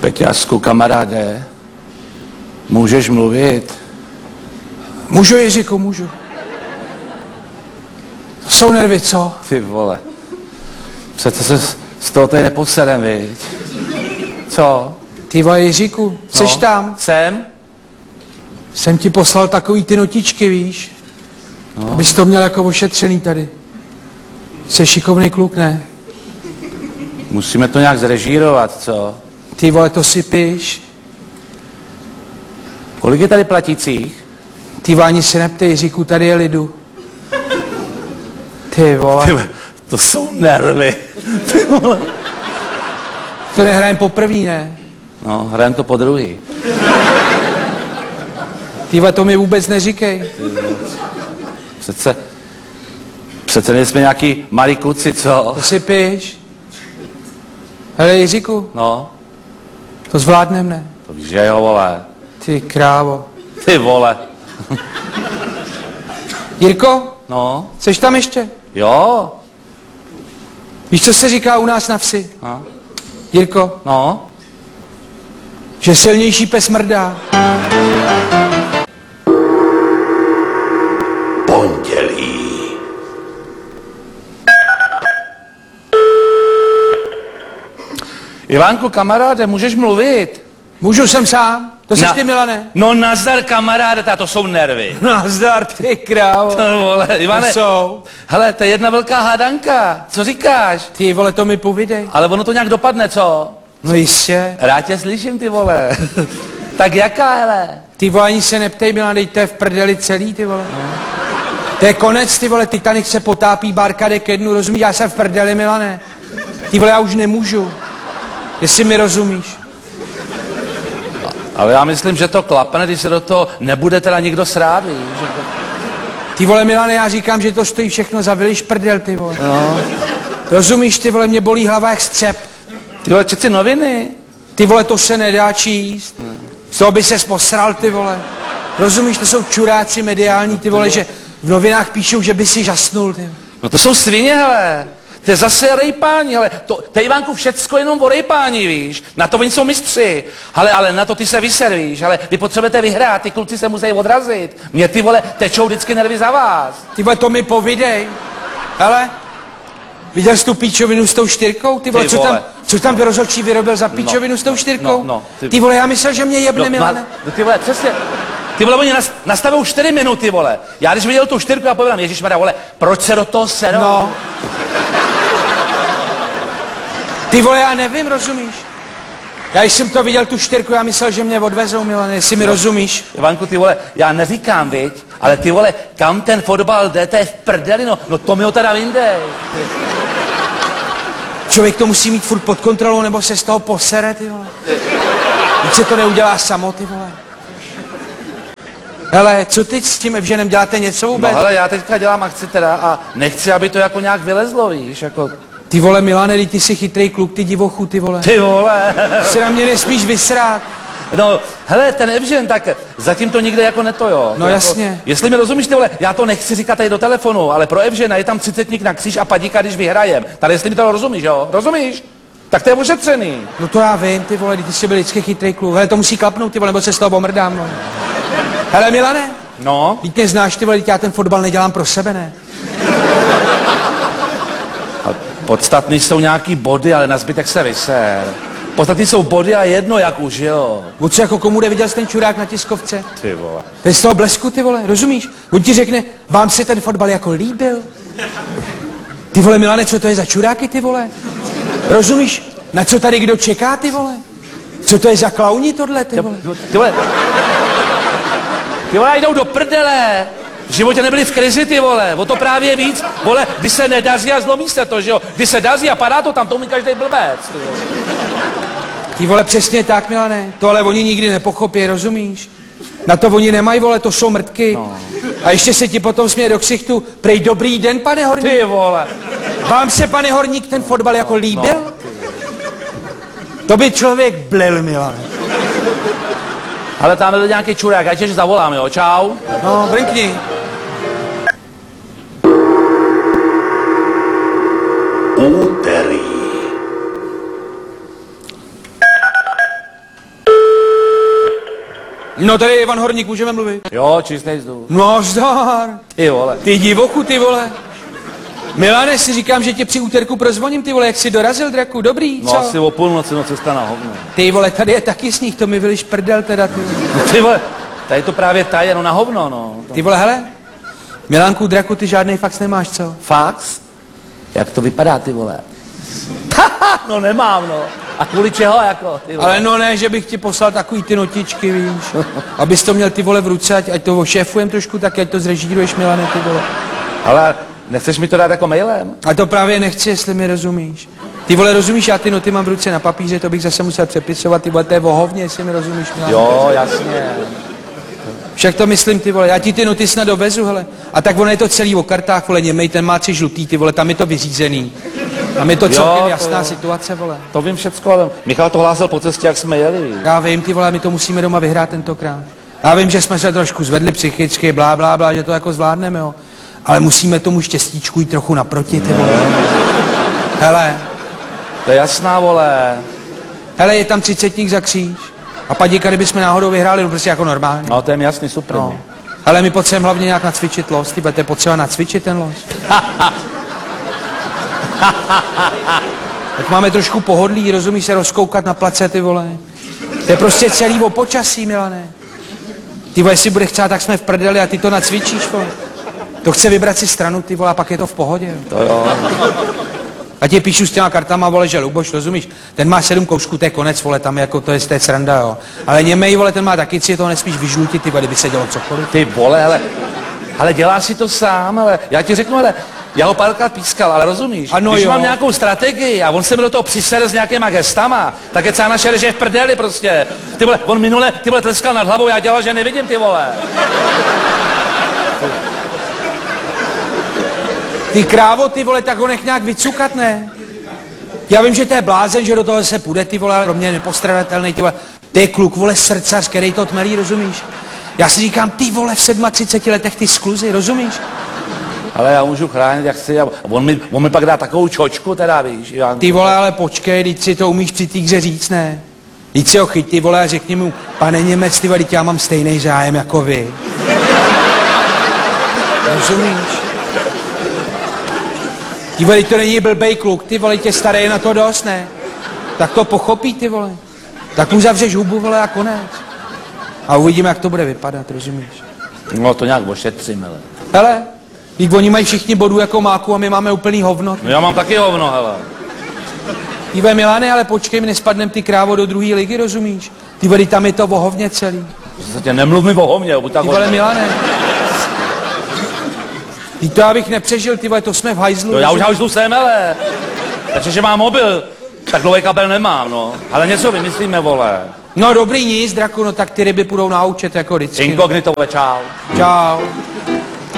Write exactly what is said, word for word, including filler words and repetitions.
Peťásku, kamaráde, můžeš mluvit? Můžu, Jiříku, můžu. To jsou nervy, co? Ty vole. Přece se z, z toho tady neposerem, viď? Co? Ty vole, Jiříku, jseš No. tam? Jsem? Jsem ti poslal takový ty notičky, víš? No. Abys to měl jako ošetřený tady. Jsi šikovný kluk, ne? Musíme to nějak zrežírovat, co? Ty vole, to si píš. Kolik je tady platících? Ty vole, ani se neptej, Jiříku, tady je lidu. Ty vole. Ty, to jsou nervy. Ty vole. To nehrajem poprvý, ne? No, hrajem to po druhý. Ty vole, to mi vůbec neříkej. Přece, přece nejsme nějaký malí kluci, co? To si píš. Hele, Jiříku, No, to zvládnem, ne? to víš, že jo, vole. Ty krávo. Ty vole. Jirko, No, jseš tam ještě? jo. Víš, co se říká u nás na vsi? No, Jirko, no. že silnější pes mrdá. Pondělí. Ivánku, kamaráde, můžeš mluvit? Můžu, jsem sám. To jsi Na- ty, Milane. No nazdar, kamaráde, ta, to jsou nervy. Nazdar, ty krávo. To vole, Ivane, To jsou. hele, to je jedna velká hádanka. Co říkáš? Ty vole, to mi povídej. Ale ono to nějak dopadne, co? No jistě. Rád tě slyším, ty vole. Tak jaká, hele? Ty vole, ani se neptej, Milane, dej, to je v prdeli celý, ty vole. No. To je konec, ty vole, Titanic se potápí, bárka jde ke dnu, rozumíš, já jsem v prdeli, Milane. Ty vole, já už nemůžu. Jestli mi rozumíš. Ale já myslím, že to klapne, když se do toho nebude teda nikdo srát, víš? Že to... Ty vole, Milane, já říkám, že to stojí všechno za vylíš prdel, ty vole. No. Rozumíš, ty vole, mě bolí hlava jak střep. Ty vole, čet si noviny. Ty vole, to se nedá číst. Z toho by ses posral, ty vole. Rozumíš, to jsou čuráci mediální, ty vole, že v novinách píšou, že by si žasnul, ty. No to jsou svině, hele. To je zase rejpání, ale to, to je, Ivánku, všecko jenom o rejpání, víš. Na to oni jsou mistři. Ale, ale na to ty se vyser, víš. Ale vy potřebujete vyhrát, ty kluci se musí odrazit. Mě ty vole tečou vždycky nervy za vás. Ty vole, to mi povídej. Hele, viděl jsi tu píčovinu s tou čtyřkou? Ty vole, Ty co vole. tam, co tam ty rozhodčí vyrobil za píčovinu No, s tou čtyřkou? no, no, ty... ty- ty vole, já myslel, že mě jebne, No, Milane. no, ty vole, přesně. Ty vole, oni nas, nastavou čtyři minuty, vole. Já když viděl tu čtyřku, já povedám, ježišmarja, vole, proč se do toho serou? No. Ty vole, já nevím, rozumíš? Já když jsem to viděl, tu čtyřku, já myslel, že mě odvezou, Milane, jestli mi rozumíš. Ivanku, ty vole, já neříkám, viď, ale ty vole, kam ten fotbal jde, to je v prdeli, no, no to mi ho teda vyndej. Člověk to musí mít furt pod kontrolou, nebo se z toho posere, ty vole. Víc se to neudělá samo, ty vole. Hele, co teď s tím Evženem děláte něco vůbec? No hele, já teďka dělám akci teda a nechci, aby to jako nějak vylezlo, víš, jako... Ty vole, Milane, ty jsi chytrý kluk, ty divochu, ty vole. Ty vole. Se na mě nesmíš vysrát. No, hele, ten Evžen, tak zatím to nikde jako neto, jo. No to jasně. Jako, jestli mi rozumíš, ty vole, já to nechci říkat tady do telefonu, ale pro Evžena je tam třicetník na kříž a padíka, když vyhrajem. Tady jestli mi to rozumíš, jo, rozumíš? Tak to je ošetřený. No to já vím, ty vole, ty jsi byl vždycky chytrý kluk. Hele, to musí klapnout, ty vole, nebo se z toho pomrdám, no. Hele, Milane, No. teď mě znáš, ty vole, teď já ten fotbal nedělám pro sebe, ne? Podstatný jsou nějaký body, ale na zbytek se vyser. Podstatný jsou body a jedno, jak už, jo. O co jako komu neviděl jsi ten čurák na tiskovce? Ty vole. To je z toho blesku, ty vole, rozumíš? On ti řekne, vám se ten fotbal jako líbil? Ty vole, Milane, co to je za čuráky, ty vole? Rozumíš? Na co tady kdo čeká, ty vole? Co to je za klauni tohle, ty vole? Ty vole. Ty vole, jdou do prdele. V životě nebyli v krizi, ty vole. O to právě víc. Vole, když se nedaří a zlomí se to, že jo. Když se daří a padá to tam, to umí každý blbec. Ty vole. Ty vole, přesně tak, Milane. To ale oni nikdy nepochopí, rozumíš? Na to oni nemají, vole, to jsou mrtky. No. A ještě se ti potom směje do ksichtu, prej dobrý den, pane Horník. Ty vole. Vám se, pane Horník, ten fotbal jako líbil? No. To by člověk blil, Milane. Ale tam byl nějaký čurák, já tě zavolám, jo. Čau. No, brinkni. Úterý. No tady Ivan Horník, můžeme mluvit? Jo, čistý vzduch. No zdar. Ty vole. Ty divochu, ty vole. Milane, si říkám, že tě při úterku prozvoním, ty vole, jak jsi dorazil, draku, dobrý, co? No asi o půlnoci, no cesta na hovno. Ty vole, tady je taky sníh, to mi vyliš prdel teda, ty. No ty vole, tady to právě taje, no na hovno, no. Ty vole, hele, Milánku, draku, ty žádnej fax nemáš, co? Fax? Jak to vypadá, ty vole? No nemám, no. A kvůli čeho, jako, ty vole? Ale no ne, že bych ti poslal takový ty notičky, víš. Abys to měl ty vole v ruce, ať, ať to ošéfujem trošku, tak ať to zrežíruješ, Milane, ty vole. Ale nechceš mi to dát jako mailem? A to právě nechci, jestli mi rozumíš. Ty vole, rozumíš, já ty noty mám v ruce na papíře, to bych zase musel přepisovat, ty vole, to je vohovně, jestli mi rozumíš, Milane. Jo, jasně. Však to myslím, ty vole, já ti ty noty snad dovezu, hele. A tak ono je to celý o kartách, vole, němej, ten má tři žlutý, ty vole, tam je to vyřízený. Tam je to celkem to jasná jo. situace, vole. To vím všecko, ale Michal to hlásil po cestě, jak jsme jeli. Já vím, ty vole, my to musíme doma vyhrát tentokrát. Já vím, že jsme se trošku zvedli psychicky, blá, blá, blá, že to jako zvládneme, jo. Ale musíme tomu štěstíčku jít trochu naproti, ty vole. Hele, To je jasná, vole. hele, je tam třicetník za kříž. A padíka, kdybychom náhodou vyhráli, no prostě jako normálně. No to je mi jasný, super. No. Ale my potřebujeme hlavně nějak nacvičit los, ty budete potřeba nacvičit ten los. Tak máme trošku pohodlí, rozumíš, se rozkoukat na place, ty vole. To je prostě celý o počasí, Milane. Ty vole, jestli bude chcát, tak jsme v prdeli a ty to nacvičíš, vole. To chce vybrat si stranu, ty vole, a pak je to v pohodě. Jo. To jo. A ti píšu s těma kartama, vole, že Luboš, rozumíš? Ten má sedm kousků, to je konec, vole, tam jako to je z té sranda, jo. Ale němej, vole, ten má taky tři, to nesmíš vyžlutit, ty vole, kdyby se dělo cokoliv. Ty vole, ale, ale dělá si to sám, ale já ti řeknu, ale já ho párkrát pískal, ale rozumíš? Ano, Když jo. mám nějakou strategii a on se mi do toho přiser s nějakýma gestama, tak je celá naše režie v prdeli prostě. Ty vole, on minule, ty vole, tleskal nad hlavou, já dělal, že nevidím, ty vole. Ty krávo, ty vole, tak ho nech nějak vycukat, ne? Já vím, že to je blázen, že do toho se půjde, ty vole, ale pro mě nepostradatelný, ty vole. Ty je kluk, vole, srdcař, který to tmelí, rozumíš? Já si říkám, ty vole, v třiceti sedmi letech ty skluzy, rozumíš? Ale já můžu chránit, jak chci, a on mi, on mi pak dá takovou čočku, teda, víš. Já... Ty vole, ale počkej, teď si to umíš při té hře říct, ne? Teď si ho chyť, ty vole, a řekni mu, pane Němec, ty vole, teď já mám stejný zájem jako vy. Rozumíš? Ty vole, to není blbej kluk, ty vole, tě starý je na to dost, ne? Tak to pochopí, ty vole. Tak mu zavřeš hubu, vole, a konec. A uvidíme, jak to bude vypadat, rozumíš? No to nějak ošetřím, hele. Hele, teď oni mají všichni bodů jako máku a my máme úplný hovno. No já mám taky hovno, hele. Ty vole, Milane, ale počkej, my nespadnem ty krávo do druhé ligy, rozumíš? Ty vole, tam je to vohovně celý. V podstatě nemluv mi o hovně, buď tak Ty vole, hovně. Milane. Ty to já bych nepřežil, ty vole, to jsme v hajzlu. No já už hajzlu jsem, hele. Takže, že mám mobil, tak dlouhý kabel nemám, no. Ale něco vymyslíme, vole. No dobrý nic, draku, no tak ty ryby půjdou na účet jako vždycky. Inkognito, čau. Čau.